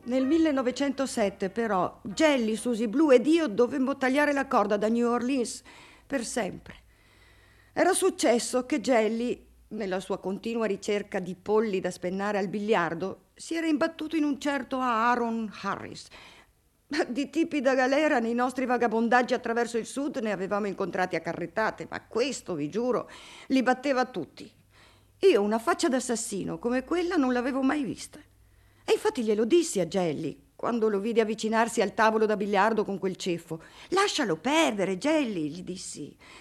Nel 1907, però, Jelly, Susie Blue ed io dovemmo tagliare la corda da New Orleans per sempre. Era successo che Jelly, nella sua continua ricerca di polli da spennare al biliardo, si era imbattuto in un certo Aaron Harris. Di tipi da galera nei nostri vagabondaggi attraverso il sud ne avevamo incontrati a carrettate, ma questo, vi giuro, li batteva tutti. Io una faccia d'assassino come quella non l'avevo mai vista. E infatti glielo dissi a Jelly quando lo vidi avvicinarsi al tavolo da biliardo con quel ceffo. Lascialo perdere, Jelly, gli dissi.